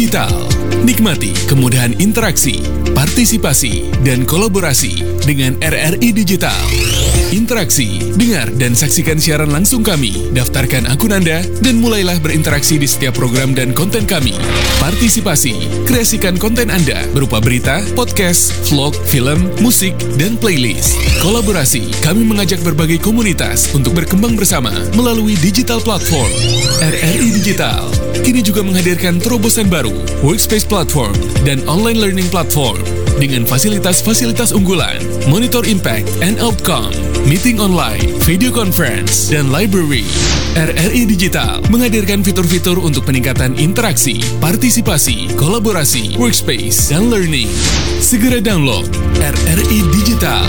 Digital. Nikmati kemudahan interaksi, partisipasi, dan kolaborasi dengan RRI Digital. Interaksi, dengar dan saksikan siaran langsung kami, daftarkan akun Anda, dan mulailah berinteraksi di setiap program dan konten kami. Partisipasi, kreasikan konten Anda berupa berita, podcast, vlog, film, musik, dan playlist. Kolaborasi, kami mengajak berbagai komunitas untuk berkembang bersama melalui digital platform. RRI Digital kini juga menghadirkan terobosan baru, workspace platform, dan online learning platform dengan fasilitas-fasilitas unggulan, monitor impact and outcome, meeting online, video conference, dan library. RRI Digital menghadirkan fitur-fitur untuk peningkatan interaksi, partisipasi, kolaborasi, workspace, dan learning. Segera download RRI Digital.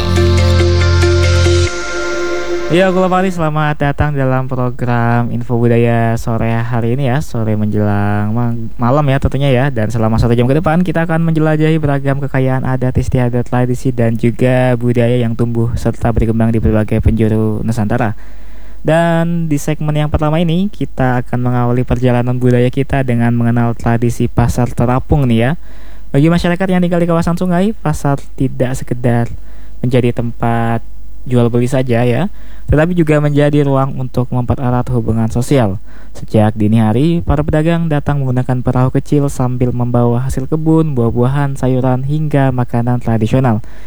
Ya, aku Fahri, selamat datang dalam program Info Budaya sore hari ini ya, sore menjelang malam ya tentunya ya. Dan selama 1 jam ke depan kita akan menjelajahi beragam kekayaan adat istiadat, tradisi, dan juga budaya yang tumbuh serta berkembang di berbagai penjuru Nusantara. Dan di segmen yang pertama ini kita akan mengawali perjalanan budaya kita dengan mengenal tradisi pasar terapung nih ya. Bagi masyarakat yang tinggal di kawasan sungai, pasar tidak sekedar menjadi tempat jual beli saja ya, tetapi juga menjadi ruang untuk mempererat hubungan sosial. Sejak dini hari, para pedagang datang menggunakan perahu kecil sambil membawa hasil kebun, buah-buahan, sayuran, hingga makanan tradisional.